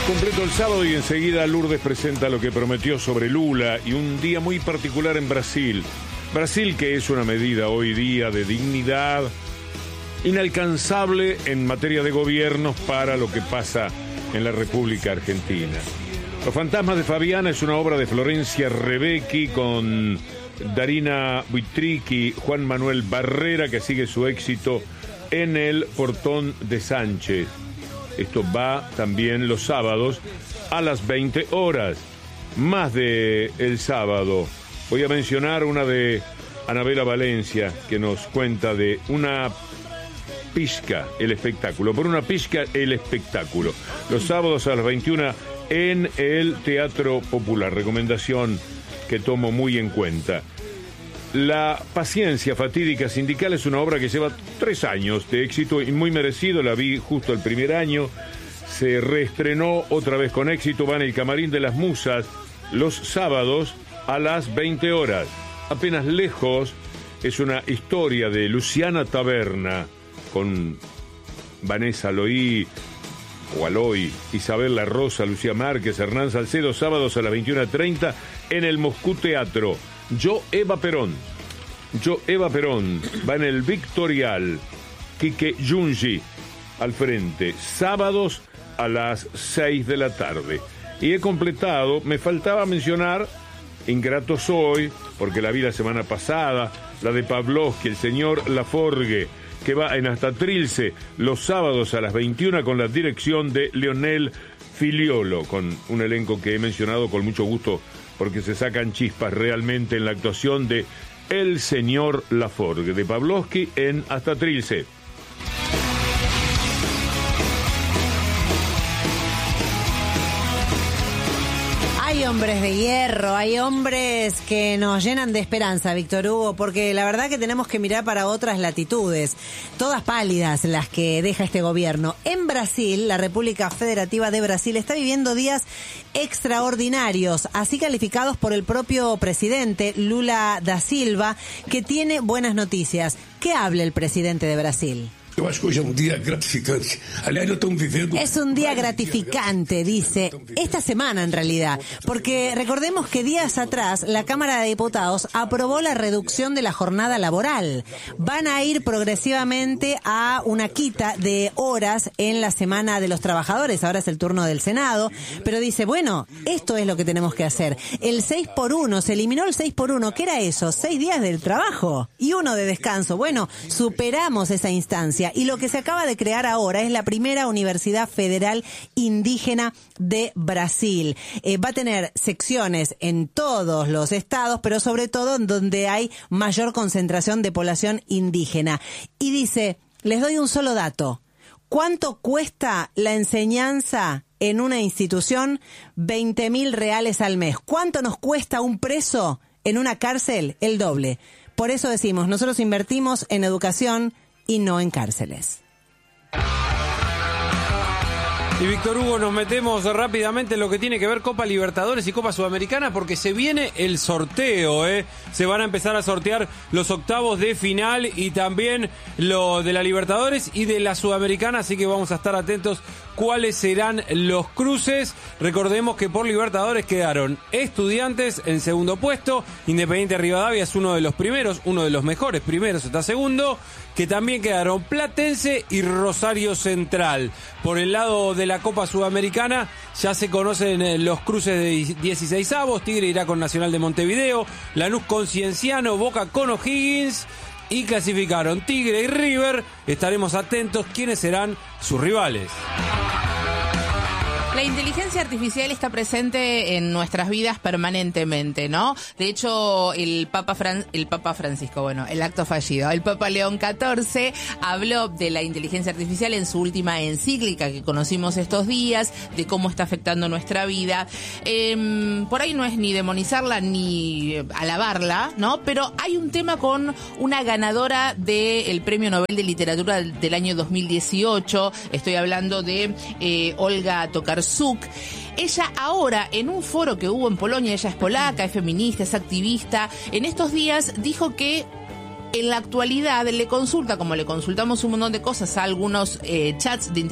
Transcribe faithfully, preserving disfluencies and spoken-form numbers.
Completo el sábado y enseguida Lourdes presenta lo que prometió sobre Lula y un día muy particular en Brasil. Brasil, que es una medida hoy día de dignidad inalcanzable en materia de gobiernos para lo que pasa en la República Argentina. Los fantasmas de Fabiana es una obra de Florencia Rebecki con Darina Buitricchi, Juan Manuel Barrera, que sigue su éxito en el Portón de Sánchez. Esto va también los sábados a las veinte horas. Más de el sábado. Voy a mencionar una de Anabela Valencia, que nos cuenta de una pizca, el espectáculo. Por una pizca, el espectáculo. Los sábados a las veintiuna en el Teatro Popular. Recomendación que tomo muy en cuenta. La paciencia fatídica sindical es una obra que lleva tres años de éxito y muy merecido. La vi justo el primer año. Se reestrenó otra vez con éxito. Va en el Camarín de las Musas los sábados a las veinte horas. Apenas lejos es una historia de Luciana Taberna con Vanessa Loí o Aloy, Isabel La Rosa, Lucía Márquez, Hernán Salcedo, sábados a las veintiuna treinta en el Moscú Teatro. Yo, Eva Perón. Yo, Eva Perón. Va en el Victorial. Quique Jungi al frente. Sábados a las seis de la tarde. Y he completado, me faltaba mencionar Ingrato Soy, porque la vi la semana pasada, la de Pavlovsky, el señor Laforgue, que va en Hasta Trilce los sábados a las veintiuna con la dirección de Leonel Filiolo, con un elenco que he mencionado con mucho gusto porque se sacan chispas realmente en la actuación de el señor Laforgue, de Pavlovsky en Hasta Trilce. Hay hombres de hierro, hay hombres que nos llenan de esperanza, Víctor Hugo, porque la verdad que tenemos que mirar para otras latitudes, todas pálidas las que deja este gobierno. En Brasil, la República Federativa de Brasil está viviendo días extraordinarios, así calificados por el propio presidente Lula da Silva, que tiene buenas noticias. ¿Qué habla el presidente de Brasil? Eu acho que hoje é um dia gratificante. Aliás, estamos vivendo... Es un día gratificante, dice, esta semana en realidad, porque recordemos que días atrás la Cámara de Diputados aprobó la reducción de la jornada laboral. Van a ir progresivamente a una quita de horas en la semana de los trabajadores, ahora es el turno del Senado, pero dice, bueno, esto es lo que tenemos que hacer. El seis por uno, se eliminó el seis por uno, ¿qué era eso? Seis días del trabajo y uno de descanso. Bueno, superamos esa instancia. Y lo que se acaba de crear ahora es la primera Universidad Federal Indígena de Brasil. Eh, va a tener secciones en todos los estados, pero sobre todo en donde hay mayor concentración de población indígena. Y dice, les doy un solo dato. ¿Cuánto cuesta la enseñanza en una institución? veinte mil reales al mes. ¿Cuánto nos cuesta un preso en una cárcel? El doble. Por eso decimos, nosotros invertimos en educación y no en cárceles. Y Víctor Hugo, nos metemos rápidamente en lo que tiene que ver Copa Libertadores y Copa Sudamericana porque se viene el sorteo, ¿eh? Se van a empezar a sortear los octavos de final y también lo de la Libertadores y de la Sudamericana, así que vamos a estar atentos cuáles serán los cruces. Recordemos que por Libertadores quedaron Estudiantes en segundo puesto, Independiente Rivadavia es uno de los primeros, uno de los mejores primeros, está segundo, que también quedaron Platense y Rosario Central. Por el lado de la Copa Sudamericana ya se conocen los cruces de dieciseisavos, Tigre irá con Nacional de Montevideo, Lanús con Cienciano, Boca con O'Higgins y clasificaron Tigre y River. Estaremos atentos quiénes serán sus rivales. La inteligencia artificial está presente en nuestras vidas permanentemente, ¿no? De hecho, el Papa Fran- el Papa Francisco, bueno, el acto fallido, el Papa León catorce habló de la inteligencia artificial en su última encíclica que conocimos estos días, de cómo está afectando nuestra vida. Eh, por ahí no es ni demonizarla ni alabarla, ¿no? Pero hay un tema con una ganadora del Premio Nobel de Literatura del año dos mil dieciocho. Estoy hablando de eh, Olga Tokarczuk. Ella ahora, en un foro que hubo en Polonia, ella es polaca, es feminista, es activista, en estos días dijo que en la actualidad le consulta, como le consultamos un montón de cosas a algunos eh, chats de